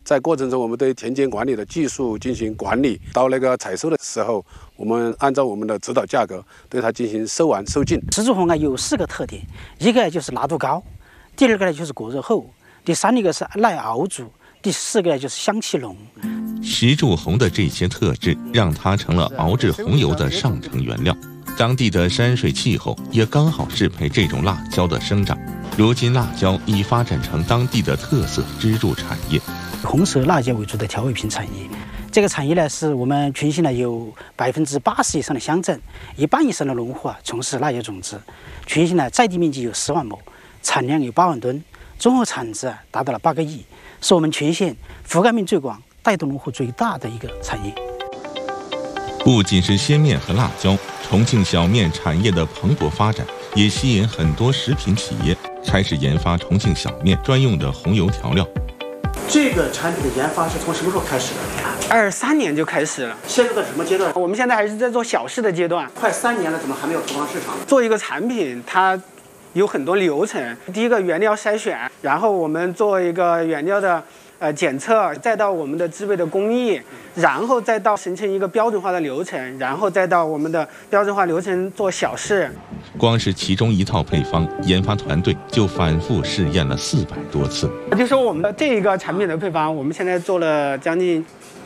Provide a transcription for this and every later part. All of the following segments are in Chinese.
在过程中，我们对田间管理的技术进行管理，到那个采收的时候，我们按照我们的指导价格对它进行收完收尽。 石竹红啊有4个特点，一个就是拿度高，第2个呢就是果肉厚，第3个是耐熬煮，第4个呢就是香气浓。 石竹红的这些特质，让它成了熬制红油的上乘原料。当地的山水气候也刚好适配这种辣椒的生长。如今，辣椒已发展成当地的特色支柱产业。 红色辣椒为主的调味品产业，这个产业呢是我们全县呢有80%以上的乡镇，1半以上的农户从事辣椒种植。全县呢在地面积有10万亩，产量有8万吨，综合产值达到了8个亿，是我们全县覆盖面最广、带动农户最大的一个产业。 不仅是鲜面和辣椒，重庆小面产业的蓬勃发展，也吸引很多食品企业开始研发重庆小面专用的红油调料。 这个产品的研发是从什么时候开始的 ？23年就开始了。 现在在什么阶段？ 我们现在还是在做小试的阶段。 快3年了，怎么还没有投放市场？ 做一个产品，它有很多流程。第一个原料筛选，然后我们做一个原料的检测，再到我们的制备的工艺，然后再到形成一个标准化的流程，然后再到我们的标准化流程做小试。 光是其中一套配方，研发团队就反复试验了400多次。 就说我们的这一个产品的配方，我们现在做了将近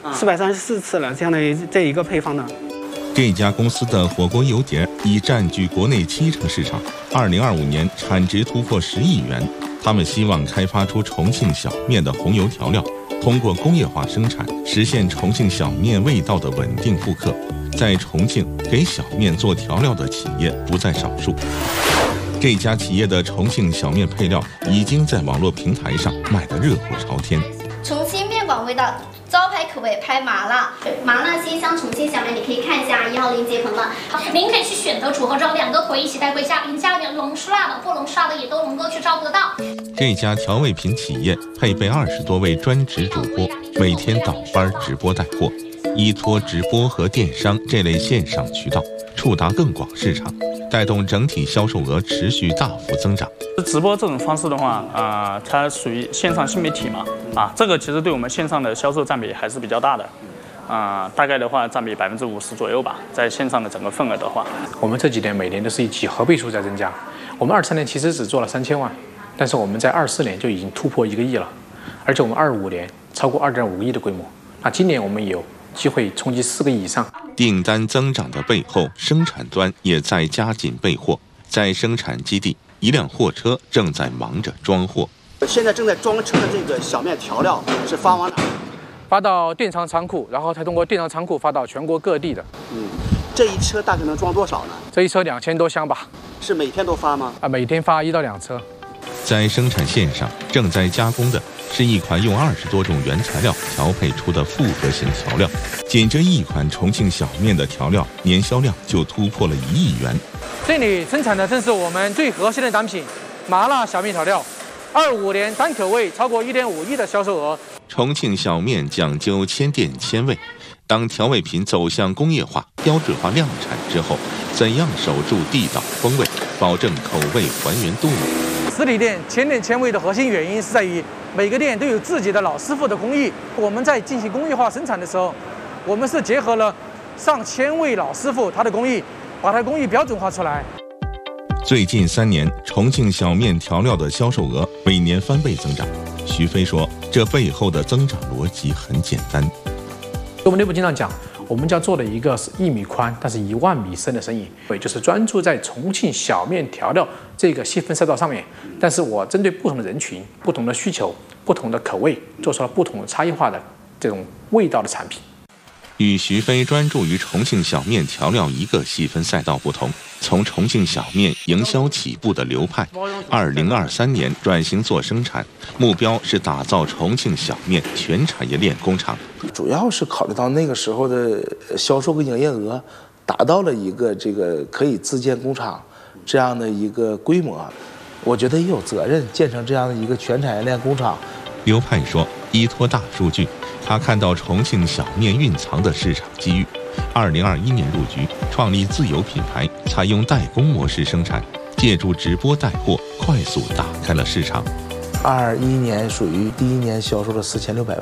434次了，相当于这一个配方呢。 这家公司的火锅油碟已占据国内70%市场，2025年产值突破10亿元。他们希望开发出重庆小面的红油调料，通过工业化生产，实现重庆小面味道的稳定复刻。在重庆，给小面做调料的企业不在少数。这家企业的重庆小面配料已经在网络平台上卖得热火朝天。 重庆面馆味道，招牌口味拍麻辣，麻辣鲜香重庆小面，你可以看一下1号链接旁的。 您可以去选择组合装2个口味一起带回家，您家里面浓吃辣的、不浓吃辣的也都能够去照顾得到。 这家调味品企业配备20多位专职主播，每天倒班直播带货，依托直播和电商这类线上渠道，触达更广市场，带动整体销售额持续大幅增长。 直播这种方式的话，它属于线上新媒体嘛，这个其实对我们线上的销售占比还是比较大的，大概的话占比50%左右吧，在线上的整个份额的话， 我们这几年每年都是以几何倍数在增加。我们23年其实只做了3000万，但是我们在24年就已经突破1个亿了，而且我们25年超过2.5个亿的规模。那今年我们有机会冲击4个亿以上。 订单增长的背后，生产端也在加紧备货。在生产基地，一辆货车正在忙着装货。 现在正在装车的这个小面调料是发往哪？ 发到电厂仓库，然后才通过电厂仓库发到全国各地的。 这一车大概能装多少呢？ 这一车2000多箱吧。 是每天都发吗？ 每天发1到2车。 在生产线上正在加工的是一款用20多种原材料调配出的复合型调料，仅这一款重庆小面的调料年销量就突破了1亿元。 这里生产的正是我们最核心的单品麻辣小面调料，25年单口味超过1.5亿的销售额。 重庆小面讲究千店千味，当调味品走向工业化、标准化量产之后，怎样守住地道风味，保证口味还原度呢？ 实体店千店千味的核心原因是在于每个店都有自己的老师傅的工艺。我们在进行工业化生产的时候，我们是结合了上千位老师傅他的工艺，把它工艺标准化出来。 最近3年，重庆小面调料的销售额每年翻倍增长。徐飞说，这背后的增长逻辑很简单。 我们内部经常讲，我们将做了一个是1米宽但是1万米深的生意，也就是专注在重庆小面调料这个细分赛道上面。但是我针对不同的人群、不同的需求、不同的口味，做出了不同的差异化的这种味道的产品。 与徐飞专注于重庆小面调料一个细分赛道不同，从重庆小面营销起步的流派，2023年转型做生产，目标是打造重庆小面全产业链工厂。 主要是考虑到那个时候的销售跟营业额达到了一个这个可以自建工厂这样的一个规模，我觉得也有责任建成这样的一个全产业链工厂。 刘派说，依托大数据，他看到重庆小面蕴藏的市场机遇。2021年入局，创立自有品牌，采用代工模式生产，借助直播带货，快速打开了市场。 21年属于第1年销售了4600万，